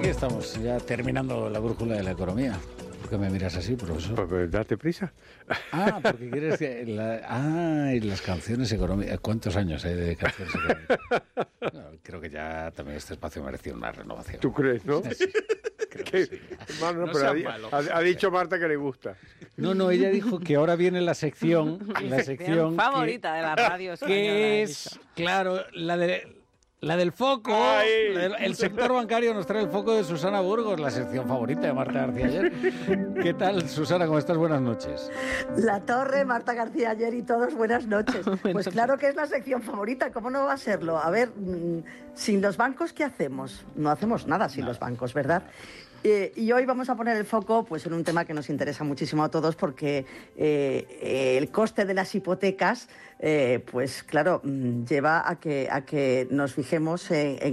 Aquí estamos, ya terminando la brújula de la economía. ¿Por qué me miras así, profesor? Pues date prisa. Ah, porque quieres que... y las canciones económicas. ¿Cuántos años hay de canciones económicas? No, creo que ya también este espacio merecía una renovación. ¿Tú crees, no? Sí, creo que sí. Bueno, No pero seas malo. ha dicho Marta que le gusta. No, ella dijo que ahora viene la sección favorita de la radio española. que es, claro, la del foco. El sector bancario nos trae el foco de Susana Burgos, la sección favorita de Marta García Ayer. ¿Qué tal, Susana? ¿Cómo estás? Buenas noches. La Torre, Marta García Ayer y todos, buenas noches. Pues claro que es la sección favorita, ¿cómo no va a serlo? A ver, sin los bancos, ¿qué hacemos? No hacemos nada sin los bancos, ¿verdad? Y hoy vamos a poner el foco pues, en un tema que nos interesa muchísimo a todos porque el coste de las hipotecas, pues claro, lleva a que nos fijemos en